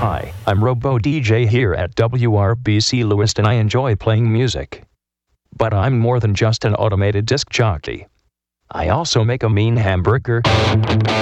Hi, I'm Robo DJ here at WRBC Lewiston. I enjoy playing music. But I'm more than just an automated disc jockey. I also make a mean hamburger